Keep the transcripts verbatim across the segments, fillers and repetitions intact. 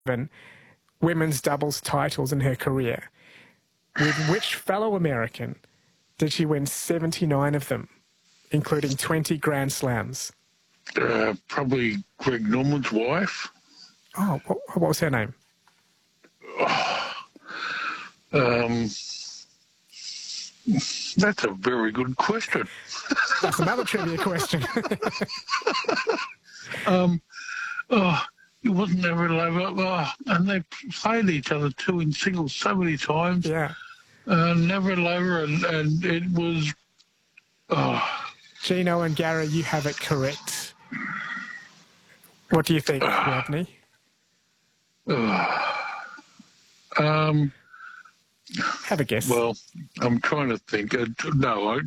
women's doubles titles in her career. With which fellow American did she win seventy-nine of them, including twenty Grand Slams? Uh, probably Greg Norman's wife. Oh, what, what was her name? Oh, um, that's a very good question. That's another trivia question. um, oh, it wasn't ever over. Oh, and they played each other too in singles so many times. Yeah. Uh, never over, and, and it was. Oh. Gino and Gary, you have it correct. What do you think, uh, Rodney? Uh, um, have a guess. Well, I'm trying to think. Uh, no, I,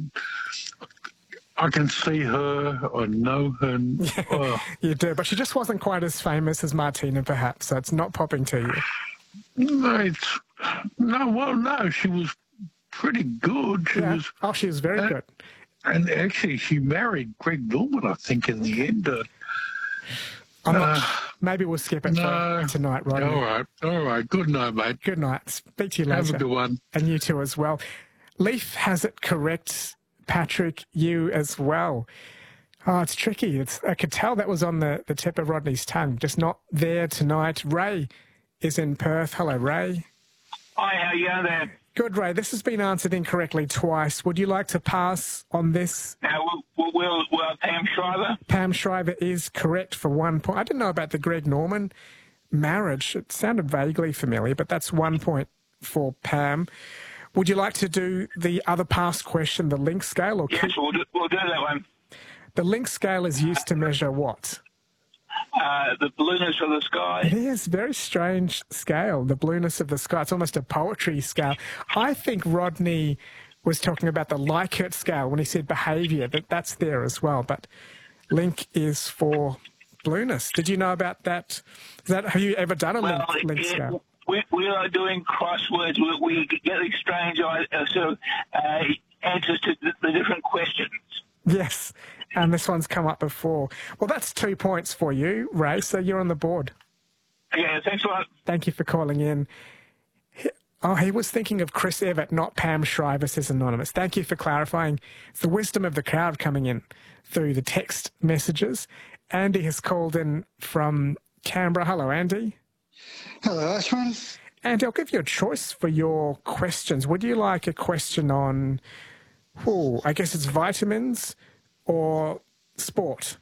I can see her. I know her. Uh, you do, but she just wasn't quite as famous as Martina, perhaps, so it's not popping to you. No, it's, no well, no, she was pretty good. She yeah. was. Oh, she was very uh, good. And actually, she married Greg Norman, I think, in the end. Uh, I'm not, uh, maybe we'll skip it no, for tonight, Rodney. All right, all right. Good night, mate. Good night. Speak to you later. Have a good one. And you too as well. Leaf has it correct. Patrick, you as well. Oh, it's tricky. It's, I could tell that was on the, the tip of Rodney's tongue, just not there tonight. Ray is in Perth. Hello, Ray. Hi, how are you there? Good, Ray. This has been answered incorrectly twice. Would you like to pass on this? Now, we'll, we'll, we'll Pam Shriver? Pam Shriver is correct for one point. I didn't know about the Greg Norman marriage. It sounded vaguely familiar, but that's one point for Pam. Would you like to do the other past question, the link scale? Or yes, keep... we'll, do, we'll do that one. The link scale is used to measure what? Uh, the blueness of the sky. It is a very strange scale, the blueness of the sky. It's almost a poetry scale. I think Rodney was talking about the Likert scale when he said behaviour, that that's there as well. But link is for blueness. Did you know about that? Is that have you ever done a well, link, link yeah, scale? We, we are doing crosswords. We, we get these strange uh, sort of uh, answers to the, the different questions. Yes. And this one's come up before. Well, that's two points for you, Ray, so you're on the board. Yeah, thanks a lot. Thank you for calling in. Oh, he was thinking of Chris Evert, not Pam Shriver, says Anonymous. Thank you for clarifying. It's the wisdom of the crowd coming in through the text messages. Andy has called in from Canberra. Hello, Andy. Hello, Ashwin. Andy, I'll give you a choice for your questions. Would you like a question on, oh, I guess it's vitamins or sport?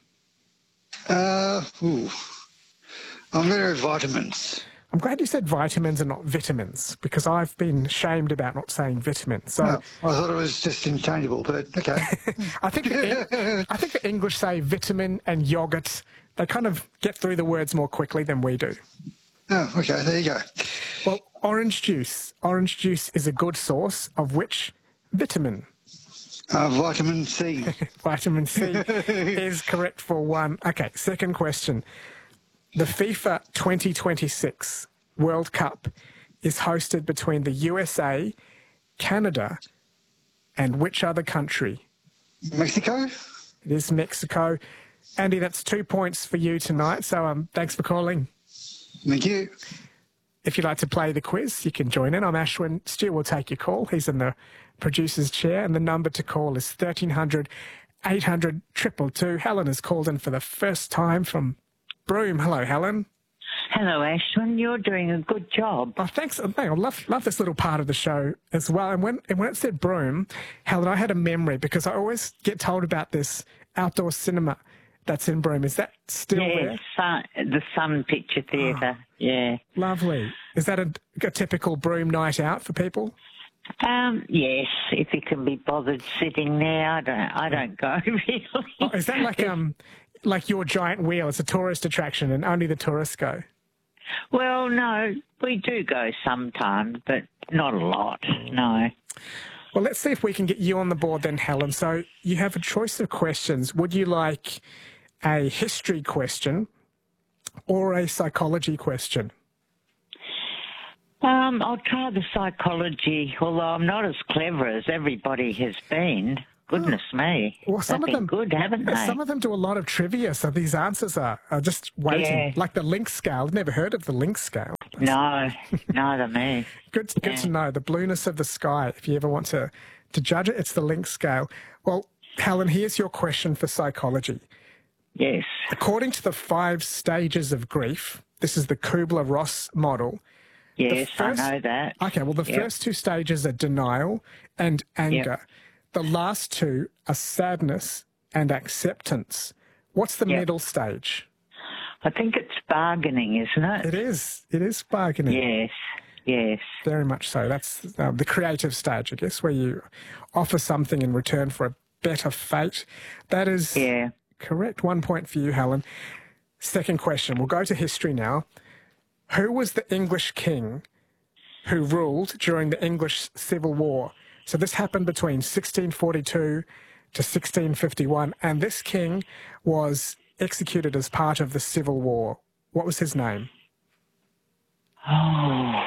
Uh, ooh. I'm going to vitamins. I'm glad you said vitamins and not vitamins, because I've been shamed about not saying vitamins. So no, I thought it was just interchangeable, but okay. I think the, I think the English say vitamin and yogurt. They kind of get through the words more quickly than we do. Oh, okay, there you go. Well, orange juice. Orange juice is a good source of which vitamin? Uh, vitamin C. Vitamin C is correct for one. Okay, second question. The FIFA twenty twenty-six World Cup is hosted between the U S A, Canada, and which other country? Mexico? It is Mexico. Andy, that's two points for you tonight, so um, thanks for calling. Thank you. If you'd like to play the quiz, you can join in. I'm Ashwin. Stu will take your call. He's in the producer's chair, and the number to call is thirteen hundred, eight hundred, two two two. Helen has called in for the first time from Broome. Hello, Helen. Hello, Ashwin. You're doing a good job. Oh, thanks. I love love this little part of the show as well. And when and when it said Broome, Helen, I had a memory because I always get told about this outdoor cinema that's in Broome. Is that still yeah, there? Sun, the Sun Picture Theatre, oh, yeah. Lovely. Is that a, a typical Broome night out for people? Um, yes, if you can be bothered sitting there. I don't I don't go, really. Oh, is that like um like your giant wheel? It's a tourist attraction and only the tourists go? Well, no, we do go sometimes, but not a lot, no. Well, let's see if we can get you on the board then, Helen. So you have a choice of questions. Would you like a history question or a psychology question? Um, I'll try the psychology, although I'm not as clever as everybody has been. Goodness me. Well, some They've of them been good, haven't they? Some of them do a lot of trivia, so these answers are, are just waiting. Yeah. Like the Link scale. I've never heard of the Link scale. No, neither me. Good, good Yeah. to know. The blueness of the sky. If you ever want to, to judge it, it's the Link scale. Well, Helen, here's your question for psychology. Yes. According to the five stages of grief, this is the Kubler-Ross model. Yes, first- I know that. Okay, well, the Yep. first two stages are denial and anger. The last two are sadness and acceptance. What's the Yep. middle stage? I think it's bargaining, isn't it? It is. It is bargaining. Yes, yes. Very much so. That's uh, the creative stage, I guess, where you offer something in return for a better fate. That is Yeah. correct. One point for you, Helen. Second question. We'll go to history now. Who was the English king who ruled during the English Civil War? So this happened between sixteen forty-two to sixteen fifty-one, and this king was executed as part of the Civil War. What was his name? Oh.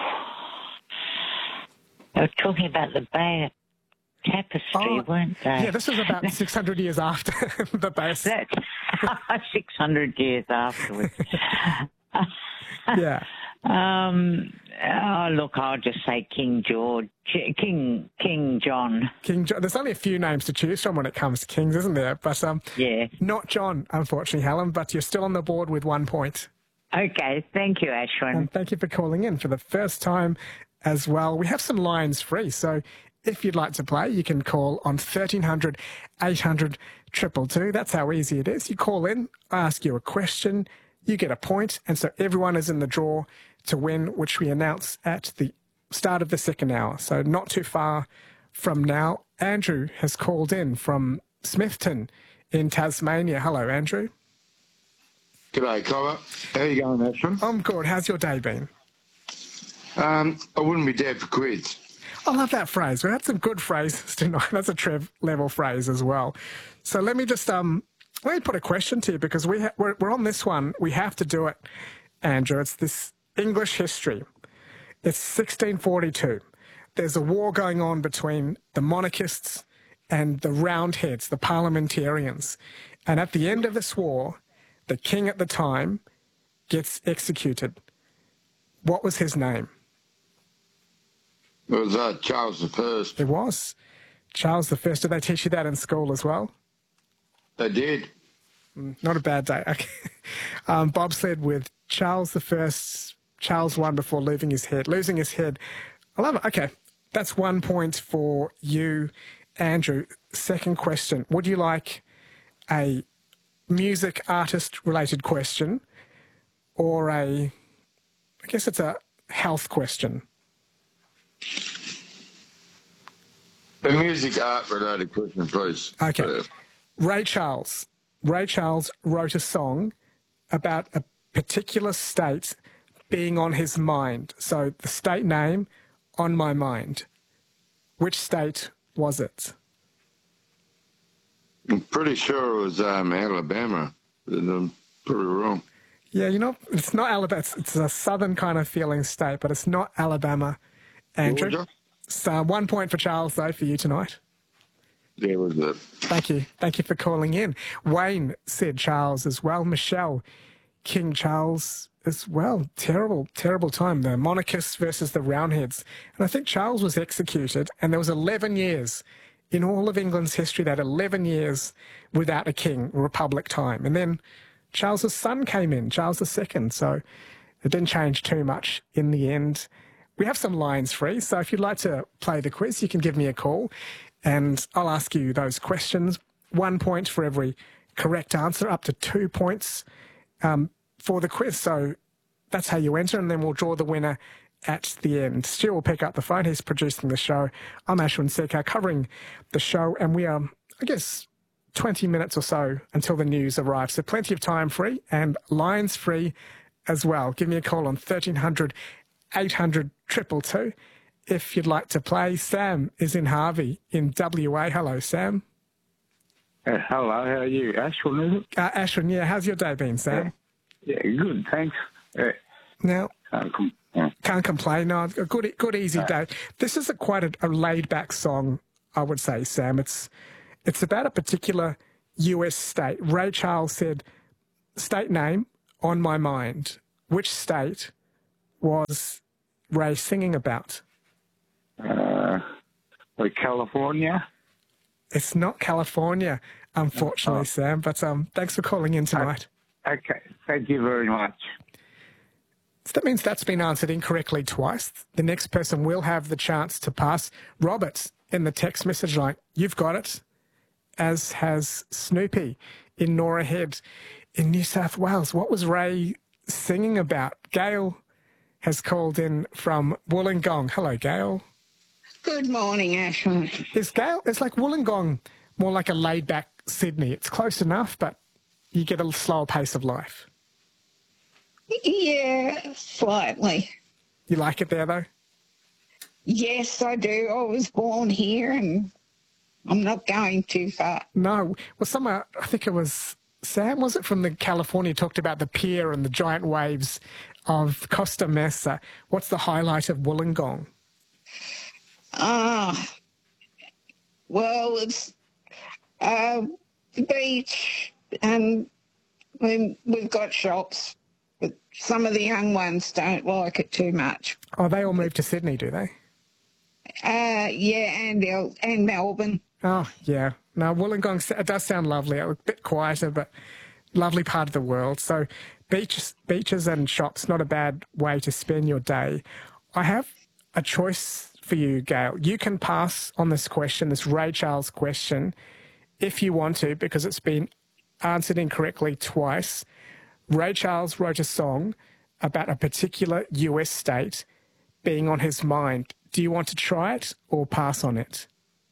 They were talking about the Bay Tapestry, Oh, weren't they? Yeah, this was about six hundred years after the base. That's six hundred years afterwards. Yeah. Um, oh, look, I'll just say King George, King King John. King John. There's only a few names to choose from when it comes to kings, isn't there? But um, Yeah. not John, unfortunately, Helen, but you're still on the board with one point. Okay, thank you, Ashwin. And thank you for calling in for the first time as well. We have some lines free, so if you'd like to play, you can call on thirteen hundred, eight hundred, two two two. That's how easy it is. You call in, I ask you a question, you get a point, and so everyone is in the draw to win, which we announce at the start of the second hour. So not too far from now. Andrew has called in from Smithton in Tasmania. Hello, Andrew. G'day, Collar. How you going, Ashwin? I'm good. How's your day been? Um, I wouldn't be dead for quids. I love that phrase. We had some good phrases tonight. That's a Trev level phrase as well. So let me just um let me put a question to you, because we ha- we're, we're on this one. We have to do it, Andrew. It's this English history. It's sixteen forty-two. There's a war going on between the monarchists and the Roundheads, the parliamentarians. And at the end of this war, the king at the time gets executed. What was his name? It was uh, Charles the First. It was Charles the First. Did they teach you that in school as well? They did. Not a bad day. Okay. Um, bobsled with Charles the First. Charles won before losing his head. Losing his head. I love it. Okay, that's one point for you, Andrew. Second question: would you like a music artist-related question, or a? I guess it's a health question. A music art related question, please. Okay. Uh, Ray Charles. Ray Charles wrote a song about a particular state being on his mind. So the state name, On My Mind. Which state was it? I'm pretty sure it was um, Alabama, but I'm pretty wrong. Yeah, you know, it's not Alabama. It's, it's a southern kind of feeling state, but it's not Alabama, Andrew. Georgia? So one point for Charles, though, for you tonight. There was it. Thank you. Thank you for calling in. Wayne said Charles as well. Michelle, King Charles as well. Terrible, terrible time. The monarchists versus the Roundheads. And I think Charles was executed, and there was eleven years in all of England's history, that eleven years without a king, republic time. And then Charles's son came in, Charles the Second. So it didn't change too much in the end. We have some lines free, so if you'd like to play the quiz, you can give me a call and I'll ask you those questions. One point for every correct answer, up to two points um, for the quiz. So that's how you enter, and then we'll draw the winner at the end. Stu will pick up the phone. He's producing the show. I'm Ashwin Sekar, covering the show, and we are, I guess, twenty minutes or so until the news arrives. So plenty of time free and lines free as well. Give me a call on thirteen hundred, eight hundred, two two two if you'd like to play. Sam is in Harvey in W A. Hello, Sam. Uh, hello, how are you? Ashwin, is it? Uh, Ashwin, yeah, how's your day been, Sam? Yeah, good, thanks. Uh, Now, can't com- yeah. can't complain. No, a good, good, easy day. This is a quite a, a laid-back song, I would say, Sam. It's It's about a particular U S state. Ray Charles said, state name on my mind. Which state was Ray singing about? Uh, like California? It's not California, unfortunately, Oh. Sam, but um, thanks for calling in tonight. Okay, thank you very much. So that means that's been answered incorrectly twice. The next person will have the chance to pass. Robert, in the text message line, you've got it, as has Snoopy in Nora Head in New South Wales. What was Ray singing about? Gail has called in from Wollongong. Hello, Gail. Good morning, Ashwin. Is Gail, it's like Wollongong more like a laid-back Sydney. It's close enough, but you get a slower pace of life. Yeah, slightly. You like it there, though? Yes, I do. I was born here and I'm not going too far. No. Well, somewhere, I think it was Sam, was it, from the California, talked about the pier and the giant waves of Costa Mesa. What's the highlight of Wollongong? Ah, well, it's uh, the beach and we, we've got shops, but some of the young ones don't like it too much. Oh, they all moved to Sydney, do they? Uh, yeah, and, El- and Melbourne. Oh, yeah. No, Wollongong, it does sound lovely. A bit quieter, but lovely part of the world. So beaches, beaches and shops, not a bad way to spend your day. I have a choice for you, Gail. You can pass on this question, this Ray Charles question, if you want to, because it's been answered incorrectly twice. Ray Charles wrote a song about a particular U S state being on his mind. Do you want to try it or pass on it?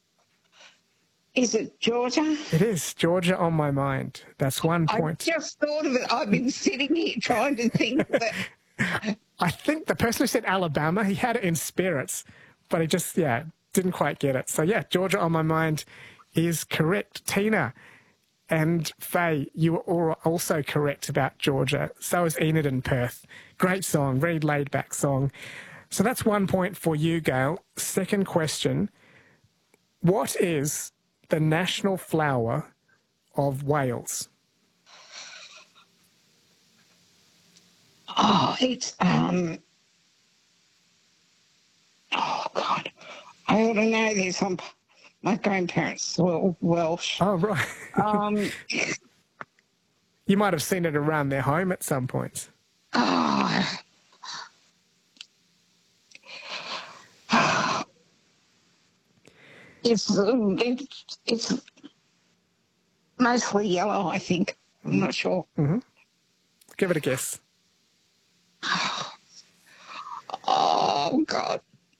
Is it Georgia? It is Georgia on my mind. That's one point. I just thought of it. I've been sitting here trying to think of it. I think the person who said Alabama, he had it in spirits, but he just, yeah, didn't quite get it. So, yeah, Georgia on my mind is correct. Tina and Faye, you were also correct about Georgia. So is Enid in Perth. Great song, very laid-back song. So that's one point for you, Gail. Second question, what is the national flower of Wales? Oh, it's, um, oh, God. I ought to know this. I'm, my grandparents were Welsh. Oh, right. Um, You might have seen it around their home at some point. oh, it's, um, it's, it's mostly yellow, I think. I'm not sure. Give it a guess. Oh, God.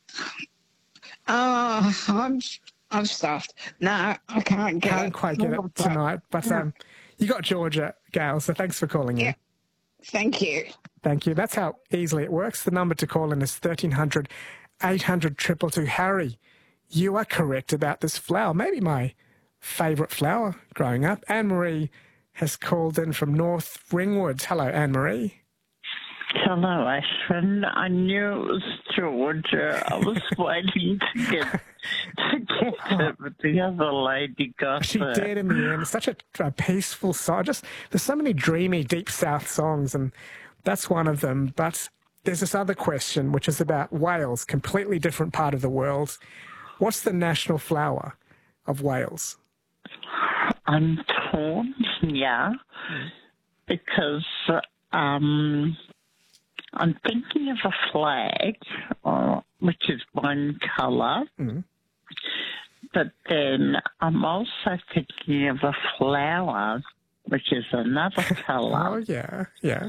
Oh, I'm, I'm stuffed. No, I can't get Can't it. quite get it tonight, but um, you got Georgia, Gail, so thanks for calling in. Yeah. Thank you. Thank you. That's how easily it works. The number to call in is thirteen hundred, eight hundred, two two two. Harry, you are correct about this flower. Maybe my favourite flower growing up. Anne-Marie has called in from North Ringwood. Hello, Anne-Marie. Hello, Ashwin. I knew it was Georgia. I was waiting to get to get it, but the other lady got She it. did in the end. It's such a, a peaceful song. Just there's so many dreamy, deep South songs, and that's one of them. But there's this other question, which is about Wales, completely different part of the world. What's the national flower of Wales? I'm torn, yeah, because um, I'm thinking of a flag, uh, which is one colour, Mm. but then I'm also thinking of a flower, which is another Oh, colour. yeah, yeah.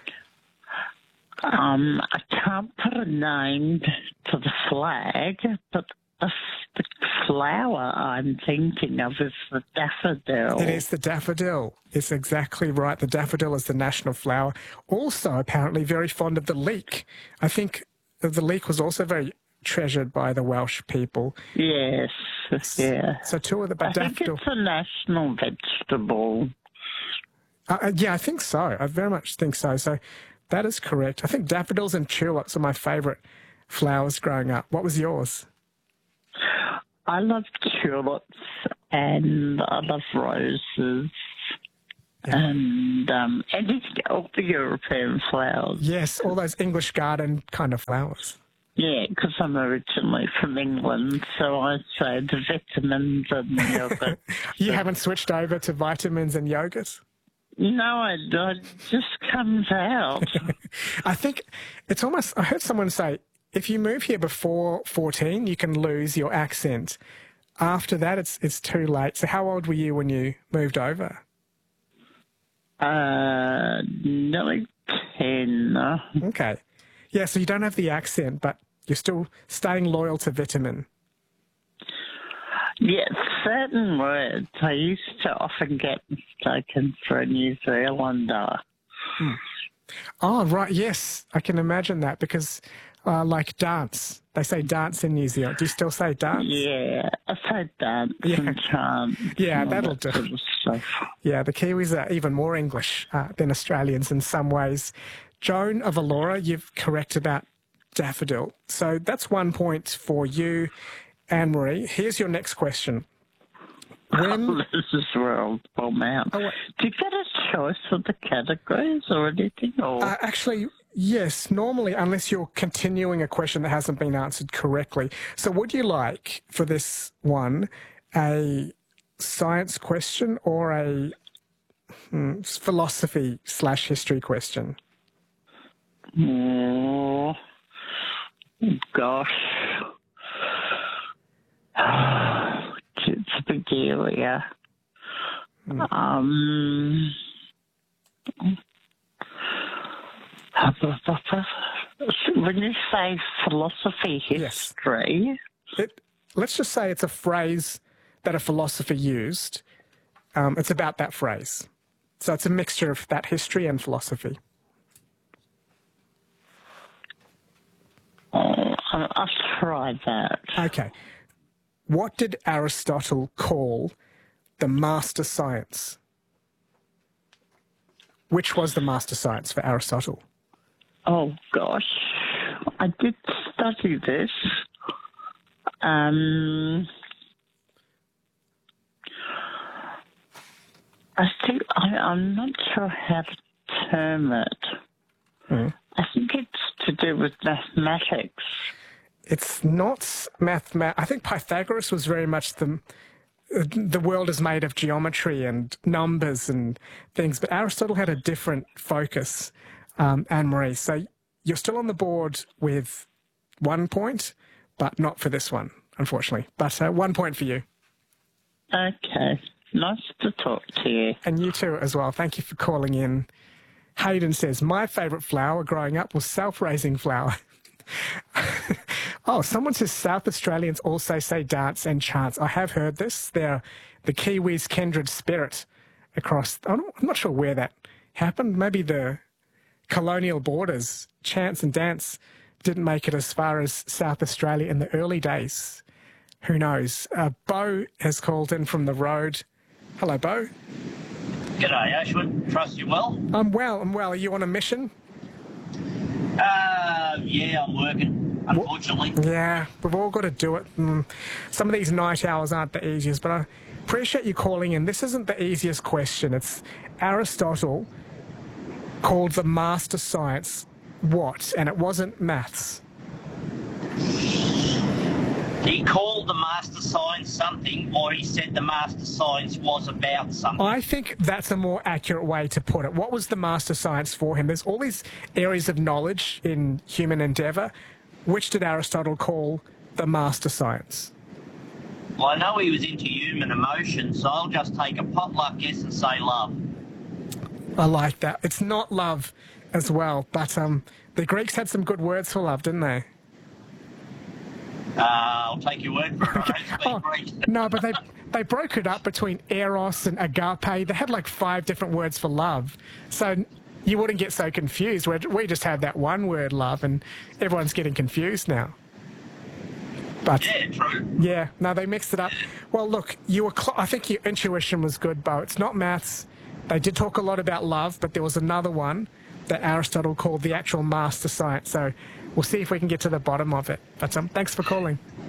um, I can't put a name to the flag, but the, the flower I'm thinking of is the daffodil. It is the daffodil. It's exactly right. The daffodil is the national flower. Also, apparently, very fond of the leek. I think the leek was also very treasured by the Welsh people. Yes, yeah. So two of the I but think daffodil. it's a national vegetable. Uh, uh, yeah, I think so. I very much think so. So that is correct. I think daffodils and tulips are my favourite flowers growing up. What was yours? I love tulips and I love roses and um, and all the European flowers. Yes, all those English garden kind of flowers. Yeah, because I'm originally from England, so I say the vitamins and yogurt. You haven't switched over to vitamins and yogurt? No, it, it just comes out. I think it's almost, I heard someone say, if you move here before fourteen, you can lose your accent. After that, it's it's too late. So how old were you when you moved over? Uh, nearly ten. Okay. Yeah, so you don't have the accent, but you're still staying loyal to vitamin. Yeah, certain words. I used to often get mistaken for a New Zealander. Hmm. Oh, right, yes. I can imagine that because, uh, like dance, they say dance in New Zealand. Do you still say dance? Yeah, I say dance Yeah. and chant. Yeah, and all that'll that do. sort of stuff. Yeah, the Kiwis are even more English uh, than Australians in some ways. Joan of Allura, you've correct about daffodil. So that's one point for you, Anne-Marie. Here's your next question. When... Oh, this is where I'll pull out. Oh, wait. Do you get a choice of the categories or anything? Or? Uh, actually, yes, normally, unless you're continuing a question that hasn't been answered correctly. So would you like, for this one, a science question or a hmm, philosophy slash history question? Oh, gosh. It's a big area. Mm. Um, when you say philosophy history... Yes. It, let's just say it's a phrase that a philosopher used. Um, it's about that phrase. So it's a mixture of that history and philosophy. Oh, I'll try that. Okay. What did Aristotle call the master science? Which was the master science for Aristotle? Oh, gosh. I did study this. Um, I think I, I'm not sure how to term it. Mm. I think it's to do with mathematics. It's not mathematics. I think Pythagoras was very much the the world is made of geometry and numbers and things, but Aristotle had a different focus, um, Anne-Marie. So you're still on the board with one point, but not for this one, unfortunately. But uh, one point for you. Okay. Nice to talk to you. And you too as well. Thank you for calling in. Hayden says, my favourite flower growing up was self-raising flower. Oh, someone says South Australians also say dance and chants. I have heard this. They're the Kiwis' kindred spirit across... I'm not sure where that happened. Maybe the colonial borders. Chants and dance didn't make it as far as South Australia in the early days. Who knows? Uh, Bo has called in from the road. Hello, Bo. G'day, Ashwin. Trust you well? I'm well, I'm well. Are you on a mission? Uh, yeah, I'm working, unfortunately. Yeah, we've all got to do it. Mm. Some of these night hours aren't the easiest, but I appreciate you calling in. This isn't the easiest question. It's Aristotle called the master science what? And it wasn't maths. He called the master science something, or he said the master science was about something. I think that's a more accurate way to put it. What was the master science for him? There's all these areas of knowledge in human endeavour. Which did Aristotle call the master science? Well, I know he was into human emotions, so I'll just take a potluck guess and say love. I like that. It's not love as well, but um, the Greeks had some good words for love, didn't they? Uh, I'll take your word for it. I don't speak Greek. No, but they they broke it up between eros and agape. They had like five different words for love. So you wouldn't get so confused. We we just had that one word, love, and everyone's getting confused now. But yeah, true. Yeah, no, they mixed it up. Well, look, you were. Cl- I think your intuition was good, Bo. It's not maths. They did talk a lot about love, but there was another one that Aristotle called the actual master science. So we'll see if we can get to the bottom of it. But um, thanks for calling.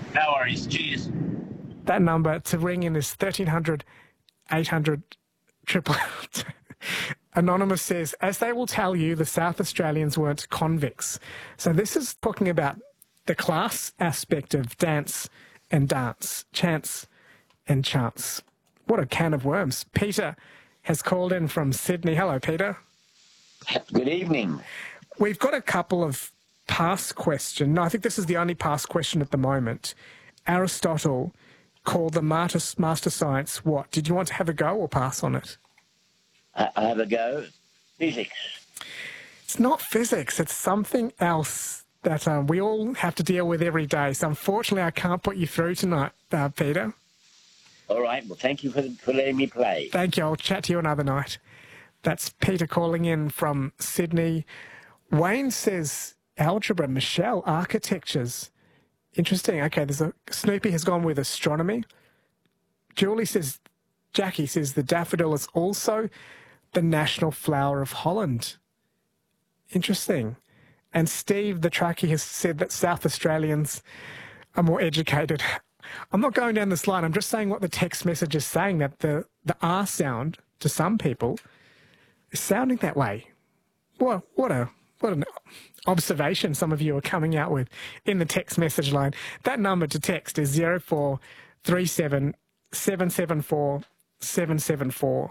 No worries. Cheers. That number to ring in is thirteen hundred, eight hundred, triple. Anonymous says, as they will tell you, the South Australians weren't convicts. So this is talking about the class aspect of dance and dance, chance and chance. What a can of worms. Peter has called in from Sydney. Hello, Peter. Good evening. We've got a couple of past questions. No, I think this is the only past question at the moment. Aristotle called the master, master science what? Did you want to have a go or pass on it? I, I have a go. Physics. It's not physics. It's something else that um, we all have to deal with every day. So unfortunately, I can't put you through tonight, uh, Peter. All right. Well, thank you for, for letting me play. Thank you. I'll chat to you another night. That's Peter calling in from Sydney. Wayne says algebra. Michelle, architectures. Interesting. Okay, there's a Snoopy has gone with astronomy. Julie says, Jackie says the daffodil is also the national flower of Holland. Interesting. And Steve, the trackie, has said that South Australians are more educated. I'm not going down this line. I'm just saying what the text message is saying, that the, the R sound to some people is sounding that way. What, what a... What an observation some of you are coming out with in the text message line. That number to text is zero four three seven, seven seven four, seven seven four.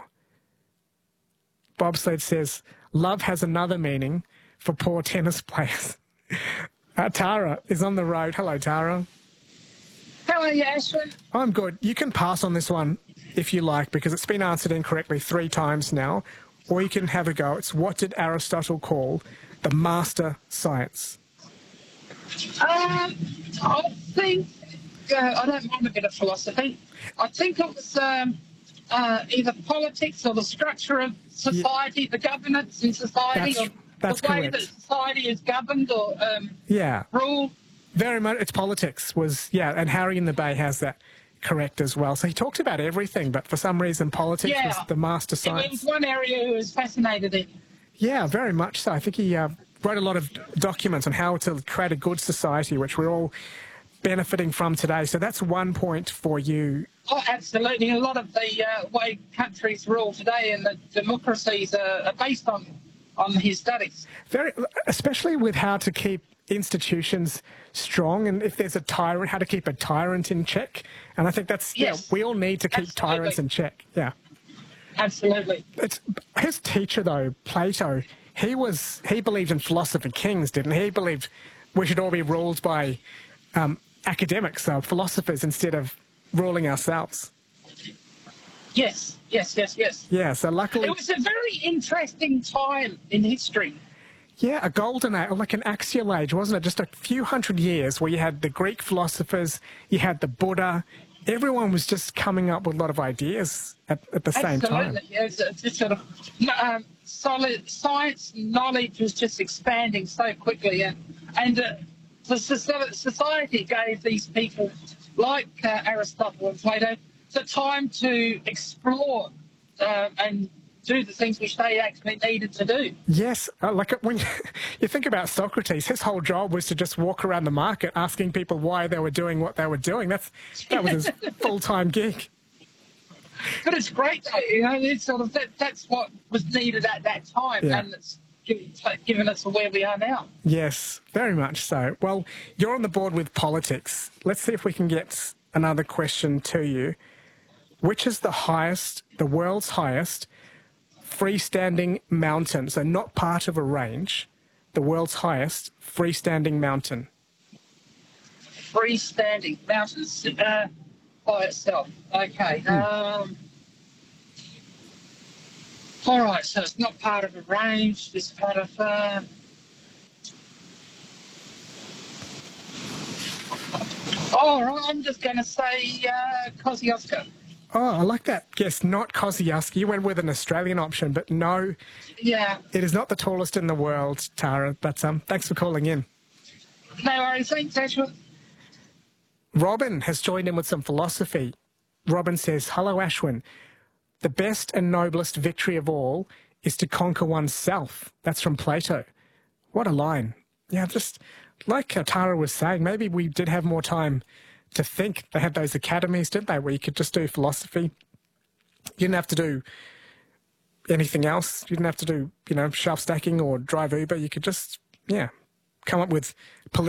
Bobsled says, love has another meaning for poor tennis players. Uh, Tara is on the road. Hello, Tara. How are you, Ashwin? I'm good. You can pass on this one if you like, because it's been answered incorrectly three times now. Or you can have a go. It's what did Aristotle call the master science? Um, I think, uh, I don't mind a bit of philosophy. I think it was um, uh, either politics or the structure of society, yeah. the governance in society, that's, or that's the way correct. that society is governed or um, yeah. ruled. Very much, it's politics was, yeah, and Harry in the Bay has that correct as well. So he talked about everything, but for some reason politics yeah. was the master science. It was one area he was fascinated in. Yeah, very much so. I think he uh, wrote a lot of documents on how to create a good society, which we're all benefiting from today. So that's one point for you. Oh, absolutely. A lot of the uh, way countries rule today and the democracies are, are based on, on his studies. Very, especially with how to keep institutions strong, and if there's a tyrant, how to keep a tyrant in check. And I think that's, yes. yeah, we all need to keep absolutely. tyrants in check. Yeah. Absolutely. It's, his teacher, though, Plato, he was he believed in philosopher kings, didn't he? He believed we should all be ruled by um, academics, uh, philosophers, instead of ruling ourselves. Yes, yes, yes, yes. Yeah, so luckily... It was a very interesting time in history. Yeah, a golden age, like an axial age, wasn't it? Just a few hundred years where you had the Greek philosophers, you had the Buddha. Everyone was just coming up with a lot of ideas at, at the same time. Absolutely, yeah. It's, it's just sort of um, solid science knowledge was just expanding so quickly, and and uh, the society gave these people like uh, Aristotle and Plato the time to explore uh, and do the things which they actually needed to do. Yes, uh, like when you think about Socrates, his whole job was to just walk around the market asking people why they were doing what they were doing. That's that was his full-time gig. But it's great, though. You know, it's sort of that, that's what was needed at that time, yeah. and it's given, given us to where we are now. Yes, very much so. Well, you're on the board with politics. Let's see if we can get another question to you. Which is the highest, the world's highest freestanding mountain, so not part of a range, the world's highest freestanding mountain? Freestanding mountains uh, by itself. Okay. Hmm. Um, all right, so it's not part of a range, it's part of... Uh, all right, I'm just going to say uh, Kosciuszko. Oh, I like that. Yes, not Kosciuszko. You went with an Australian option, but no. Yeah. It is not the tallest in the world, Tara, but um, thanks for calling in. No worries. Thanks, Ashwin. Robin has joined in with some philosophy. Robin says, hello, Ashwin. The best and noblest victory of all is to conquer oneself. That's from Plato. What a line. Yeah, just like Tara was saying, maybe we did have more time to think. They had those academies, didn't they, where you could just do philosophy. You didn't have to do anything else. You didn't have to do, you know, shelf stacking or drive Uber. You could just, yeah, come up with